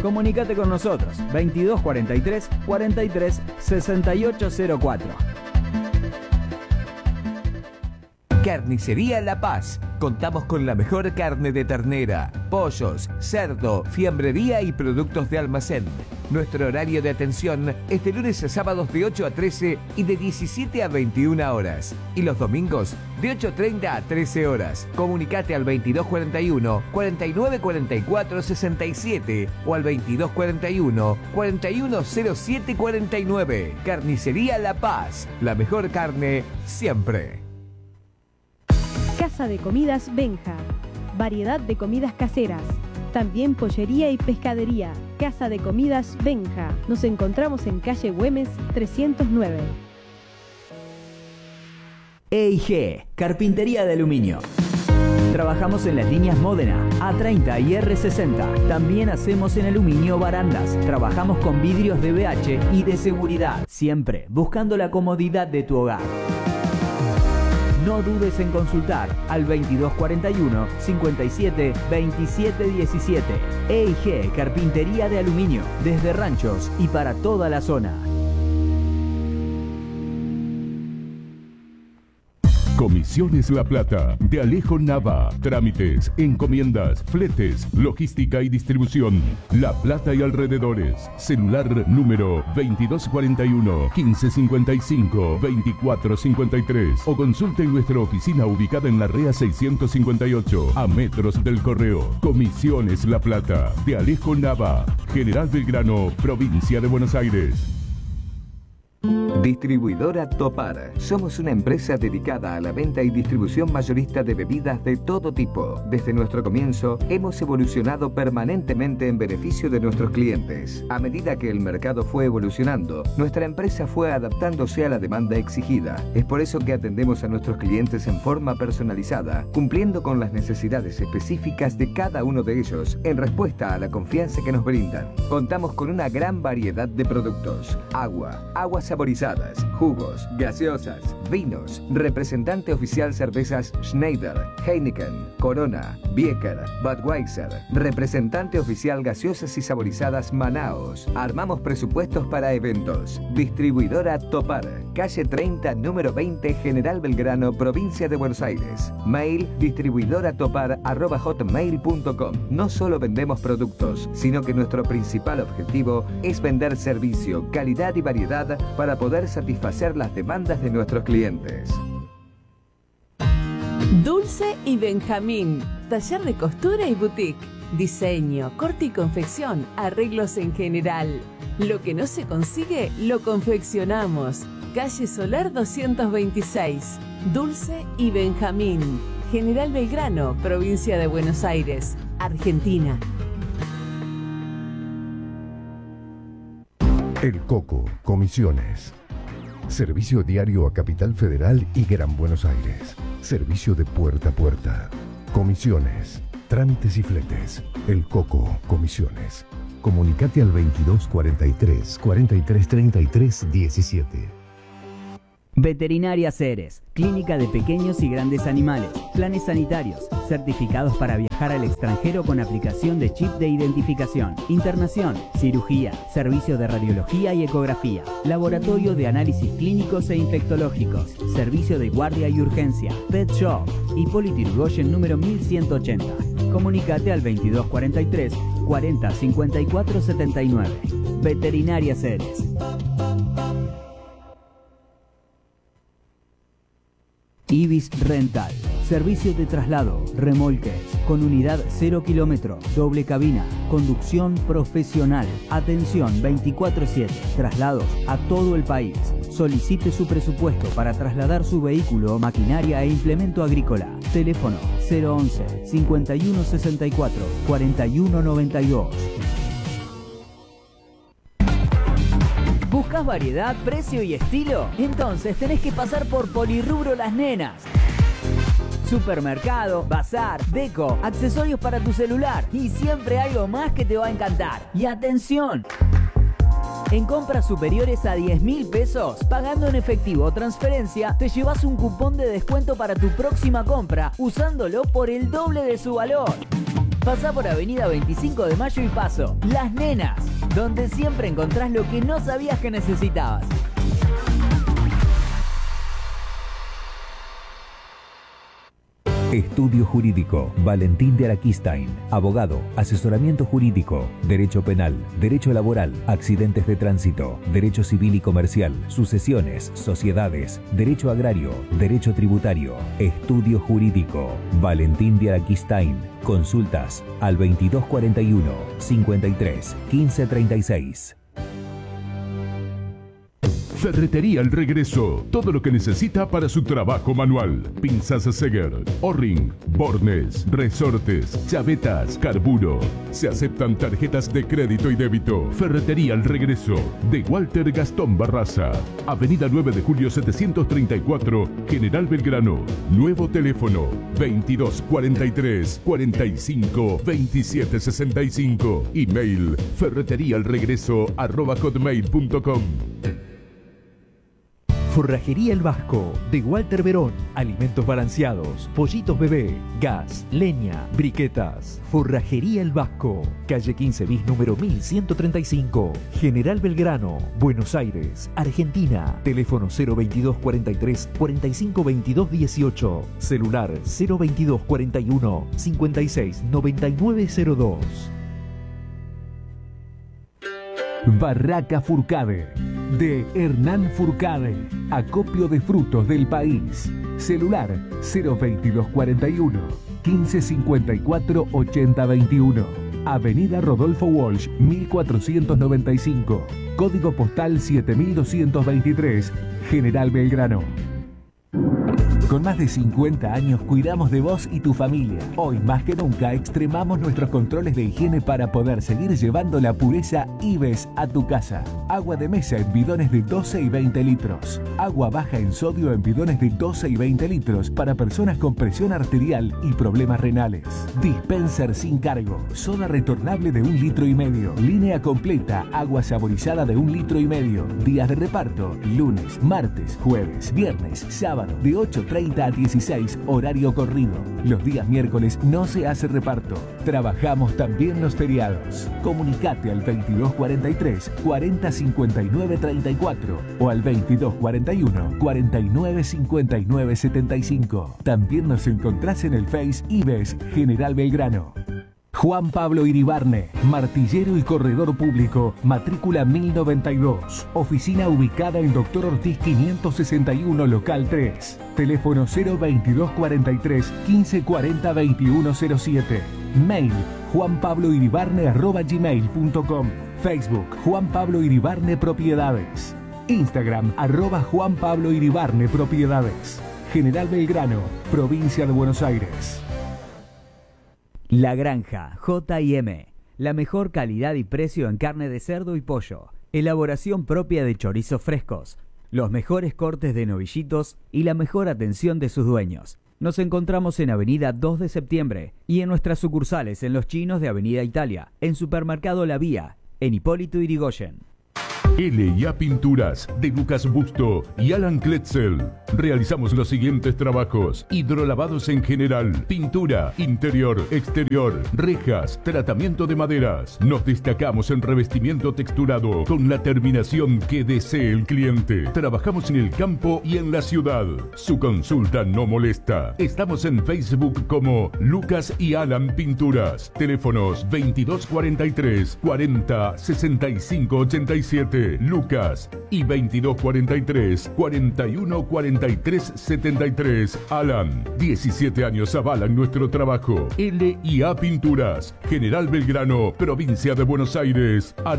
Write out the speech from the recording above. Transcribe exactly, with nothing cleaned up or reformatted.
Comunicate con nosotros, veintidós cuarenta y tres, cuarenta y tres, sesenta y ocho cero cuatro. Carnicería La Paz. Contamos con la mejor carne de ternera, pollos, cerdo, fiambrería y productos de almacén. Nuestro horario de atención es de lunes a sábados de ocho a trece y de diecisiete a veintiuna horas. Y los domingos de ocho treinta a trece horas. Comunicate al veintidós cuarenta y uno, cuarenta y nueve cuarenta y cuatro sesenta y siete o al veintidós cuarenta y uno, cuarenta y uno cero siete cuarenta y nueve. Carnicería La Paz. La mejor carne siempre. Casa de Comidas Benja. Variedad de comidas caseras. También pollería y pescadería. Casa de Comidas Benja. Nos encontramos en calle Güemes trescientos nueve. E I G, Carpintería de Aluminio. Trabajamos en las líneas Módena, A treinta y R sesenta. También hacemos en aluminio barandas. Trabajamos con vidrios de B H y de seguridad. Siempre buscando la comodidad de tu hogar. No dudes en consultar al veintidós cuarenta y uno, cincuenta y siete, veintisiete diecisiete. E I G, Carpintería de Aluminio, desde ranchos y para toda la zona. Comisiones La Plata, de Alejo Nava. Trámites, encomiendas, fletes, logística y distribución. La Plata y alrededores. Celular número veintidós cuarenta y uno, quince cincuenta y cinco, veinticuatro cincuenta y tres. O consulte en nuestra oficina ubicada en la Rea seiscientos cincuenta y ocho, a metros del correo. Comisiones La Plata, de Alejo Nava. General Belgrano, provincia de Buenos Aires. Distribuidora Topar. Somos una empresa dedicada a la venta y distribución mayorista de bebidas de todo tipo. Desde nuestro comienzo, hemos evolucionado permanentemente en beneficio de nuestros clientes. A medida que el mercado fue evolucionando, nuestra empresa fue adaptándose a la demanda exigida. Es por eso que atendemos a nuestros clientes en forma personalizada, cumpliendo con las necesidades específicas de cada uno de ellos, en respuesta a la confianza que nos brindan. Contamos con una gran variedad de productos: agua, aguas saborizadas, jugos, gaseosas, vinos. Representante oficial cervezas Schneider, Heineken, Corona, Bieker, Budweiser. Representante oficial gaseosas y saborizadas Manaos. Armamos presupuestos para eventos. Distribuidora Topar, calle treinta, número veinte, General Belgrano, provincia de Buenos Aires. Mail distribuidoratopar arroba hotmail punto com. No solo vendemos productos, sino que nuestro principal objetivo es vender servicio, calidad y variedad para poder satisfacer las demandas de nuestros clientes. Dulce y Benjamín, taller de costura y boutique, diseño, corte y confección, arreglos en general. Lo que no se consigue, lo confeccionamos. Calle Solar doscientos veintiséis, Dulce y Benjamín, General Belgrano, provincia de Buenos Aires, Argentina. El Coco, comisiones. Servicio diario a Capital Federal y Gran Buenos Aires. Servicio de puerta a puerta. Comisiones, trámites y fletes. El Coco, comisiones. Comunicate al veintidós cuarenta y tres, cuarenta y tres treinta y tres diecisiete. Veterinaria Ceres, clínica de pequeños y grandes animales, planes sanitarios, certificados para viajar al extranjero con aplicación de chip de identificación, internación, cirugía, servicio de radiología y ecografía, laboratorio de análisis clínicos e infectológicos, servicio de guardia y urgencia, pet shop, Hipólito Yrigoyen número mil ciento ochenta. Comunicate al veintidós cuarenta y tres, cuarenta cincuenta y cuatro setenta y nueve. Veterinaria Ceres. Ibis Rental, servicio de traslado, remolques, con unidad cero kilómetro, doble cabina, conducción profesional, atención veinticuatro siete, traslados a todo el país. Solicite su presupuesto para trasladar su vehículo, maquinaria e implemento agrícola. Teléfono cero once, cincuenta y uno sesenta y cuatro, cuarenta y uno noventa y dos. ¿Buscas variedad, precio y estilo? Entonces tenés que pasar por Polirrubro Las Nenas. Supermercado, bazar, deco, accesorios para tu celular y siempre algo más que te va a encantar. Y atención, en compras superiores a diez mil pesos, pagando en efectivo o transferencia, te llevas un cupón de descuento para tu próxima compra, usándolo por el doble de su valor. Pasá por Avenida veinticinco de Mayo y Paso. Las Nenas, donde siempre encontrás lo que no sabías que necesitabas. Estudio Jurídico, Valentín de Araquistain, abogado, asesoramiento jurídico, derecho penal, derecho laboral, accidentes de tránsito, derecho civil y comercial, sucesiones, sociedades, derecho agrario, derecho tributario. Estudio Jurídico, Valentín de Araquistain. Consultas al veintidós cuarenta y uno, cincuenta y tres, quince treinta y seis. Ferretería El Regreso. Todo lo que necesita para su trabajo manual. Pinzas Seger, O-Ring, bornes, resortes, chavetas, carburo. Se aceptan tarjetas de crédito y débito. Ferretería El Regreso. De Walter Gastón Barraza. Avenida nueve de julio setecientos treinta y cuatro, General Belgrano. Nuevo teléfono veintidós cuarenta y tres, cuarenta y cinco, veintisiete sesenta y cinco. Email ferreteriaelregreso arroba hotmail punto com. Forrajería El Vasco, de Walter Verón. Alimentos balanceados, pollitos bebé, gas, leña, briquetas. Forrajería El Vasco, calle quince bis número mil ciento treinta y cinco, General Belgrano, Buenos Aires, Argentina. Teléfono cero veintidós cuarenta y tres, cuarenta y cinco veintidós dieciocho. Celular cero veintidós cuarenta y uno, cincuenta y seis noventa y nueve cero dos. Barraca Furcade, de Hernán Furcade, acopio de frutos del país. Celular cero veintidós cuarenta y uno, quince cincuenta y cuatro, ochenta veintiuno. Avenida Rodolfo Walsh, mil cuatrocientos noventa y cinco. Código postal siete mil doscientos veintitrés, General Belgrano. Con más de cincuenta años cuidamos de vos y tu familia. Hoy más que nunca extremamos nuestros controles de higiene para poder seguir llevando la pureza Ives a tu casa. Agua de mesa en bidones de doce y veinte litros. Agua baja en sodio en bidones de doce y veinte litros para personas con presión arterial y problemas renales. Dispenser sin cargo. Soda retornable de un litro y medio. Línea completa. Agua saborizada de un litro y medio. Días de reparto. Lunes, martes, jueves, viernes, sábado de ocho treinta a dieciséis, horario corrido. Los días miércoles no se hace reparto. Trabajamos también los feriados. Comunicate al veintidós cuarenta y tres, cuarenta cincuenta y nueve treinta y cuatro o al veintidós cuarenta y uno, cuarenta y nueve cincuenta y nueve setenta y cinco. También nos encontrás en el Face Ives General Belgrano. Juan Pablo Iribarne, martillero y corredor público, matrícula mil noventa y dos. Oficina ubicada en Doctor Ortiz quinientos sesenta y uno, local tres. Teléfono cero veintidós cuarenta y tres, quince cuarenta veintiuno cero siete. Mail juanpabloiribarne arroba gmail punto com. Facebook Juan Pablo Iribarne Propiedades. Instagram arroba Juan Pablo Iribarne Propiedades. General Belgrano, provincia de Buenos Aires. La Granja, J y M, la mejor calidad y precio en carne de cerdo y pollo, elaboración propia de chorizos frescos, los mejores cortes de novillitos y la mejor atención de sus dueños. Nos encontramos en Avenida dos de septiembre y en nuestras sucursales en Los Chinos de Avenida Italia, en Supermercado La Vía, en Hipólito Yrigoyen. L y A Pinturas de Lucas Busto y Alan Kletzel. Realizamos los siguientes trabajos: hidrolavados en general, pintura, interior, exterior, rejas, tratamiento de maderas. Nos destacamos en revestimiento texturado con la terminación que desee el cliente. Trabajamos en el campo y en la ciudad. Su consulta no molesta. Estamos en Facebook como Lucas y Alan Pinturas. Teléfonos veintidós cuarenta y tres, cuarenta, sesenta y cinco ochenta y siete. Lucas y veintidós cuarenta y tres, cuarenta y uno cuarenta y tres setenta y tres. Alan, diecisiete años avalan nuestro trabajo. L y A Pinturas, General Belgrano, provincia de Buenos Aires.